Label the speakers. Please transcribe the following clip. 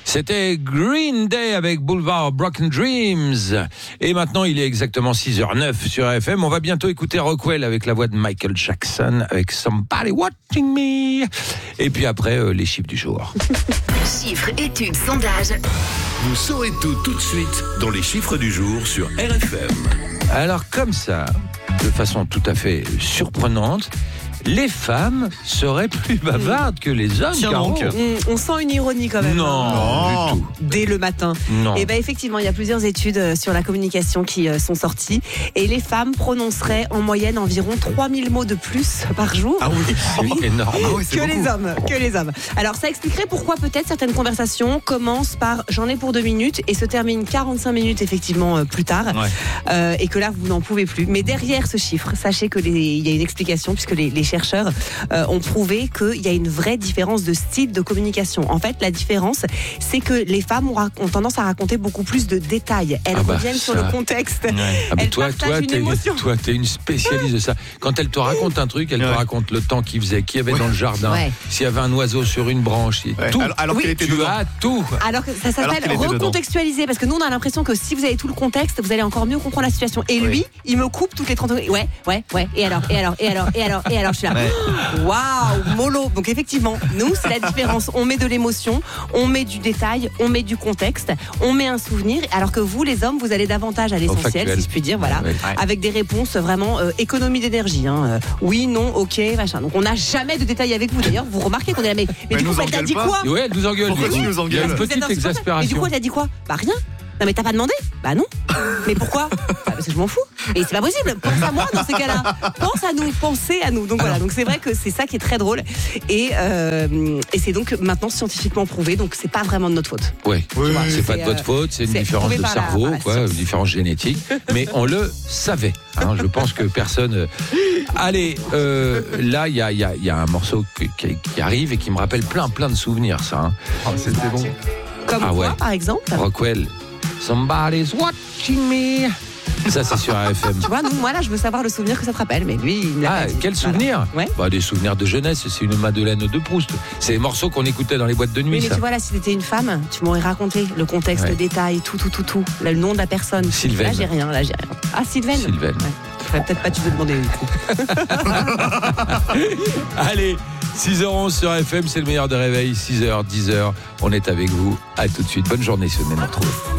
Speaker 1: C'était Green Day avec Boulevard Broken Dreams. Et maintenant, il est exactement 6h09 sur FM. On va bientôt écouter Rockwell avec la voix de Michael Jackson avec Somebody Watching Me. Et puis après, les chiffres du jour.
Speaker 2: Chiffres, études, sondages.
Speaker 3: Vous saurez tout de suite dans les chiffres du jour sur RFM.
Speaker 1: Alors comme ça, de façon tout à fait surprenante, les femmes seraient plus bavardes que les hommes.
Speaker 4: Tiens donc.
Speaker 5: On sent une ironie quand même.
Speaker 1: Non, du tout.
Speaker 5: Dès le matin.
Speaker 1: Non.
Speaker 5: Et effectivement, il y a plusieurs études sur la communication qui sont sorties. Et les femmes prononceraient en moyenne environ 3000 mots de plus par jour.
Speaker 1: Ah oui, c'est énorme.
Speaker 5: Que les hommes. Alors ça expliquerait pourquoi peut-être certaines conversations commencent par j'en ai pour 2 minutes et se terminent 45 minutes effectivement plus tard. Ouais. Et que là vous n'en pouvez plus. Mais derrière ce chiffre, sachez que il y a une explication puisque les chercheurs ont prouvé qu'il y a une vraie différence de style de communication. En fait, la différence, c'est que les femmes ont tendance à raconter beaucoup plus de détails. Elles reviennent sur le contexte.
Speaker 1: Ouais.
Speaker 5: Elles partagent une émotion.
Speaker 1: Toi, t'es une spécialiste de ça. Quand elle te raconte un truc, elle te raconte le temps qu'il faisait, qu'il y avait dans le jardin, s'il y avait un oiseau sur une branche, tout.
Speaker 4: Alors qu'elle était dedans.
Speaker 1: As tout.
Speaker 5: Alors que ça s'appelle recontextualiser, parce que nous, on a l'impression que si vous avez tout le contexte, vous allez encore mieux comprendre la situation. Et lui, il me coupe toutes les 30 secondes. Ouais. Et alors, je suis là. Waouh, mollo. Donc effectivement, nous, c'est la différence. On met de l'émotion, on met du détail, on met du contexte, on met un souvenir. Alors que vous, les hommes, vous allez davantage à l'essentiel, si je puis dire, voilà, avec des réponses vraiment économie d'énergie. Oui, non, ok, machin. Donc on n'a jamais de détails avec vous. D'ailleurs, vous remarquez qu'on est là, mais du coup, elle t'a dit quoi ?
Speaker 1: Ouais, elle nous engueule.
Speaker 4: Pourquoi tu nous engueules ?
Speaker 1: Il y a une petite exaspération.
Speaker 5: Et du coup, elle a dit quoi ? Bah rien. Non mais t'as pas demandé ? Bah non. Mais pourquoi ? Parce que je m'en fous. Et c'est pas possible. Pense à moi dans ces cas-là. Pense à nous, pensez à nous. Donc voilà. Donc c'est vrai que c'est ça qui est très drôle. Et c'est donc maintenant scientifiquement prouvé. Donc c'est pas vraiment de notre faute.
Speaker 1: Oui. C'est pas de votre faute. C'est une différence de cerveau, une différence génétique. Mais on le savait. Je pense que personne. Allez, là il y a un morceau qui arrive et qui me rappelle plein de souvenirs. Ça.
Speaker 4: C'était bon.
Speaker 5: Comme quoi, par exemple ?
Speaker 1: Rockwell. Somebody's watching me. Ça, c'est sur RFM.
Speaker 5: Tu vois, moi là, je veux savoir le souvenir que ça te rappelle, mais lui, il l'a pas dit.
Speaker 1: Quel souvenir ? Des souvenirs de jeunesse, c'est une Madeleine de Proust. C'est les morceaux qu'on écoutait dans les boîtes de nuit.
Speaker 5: Oui, mais tu vois, là, si t'étais une femme, tu m'aurais raconté le contexte, le détail, tout. Le nom de la personne.
Speaker 1: Sylvaine.
Speaker 5: Là, j'ai rien. Ah, Sylvaine.
Speaker 1: Sylvaine.
Speaker 5: Ouais. Peut-être pas, tu veux demander du coup.
Speaker 1: Allez, 6h11 sur FM, c'est le meilleur de réveil. 6h, 10h, on est avec vous. À tout de suite. Bonne journée, ce même retrouve.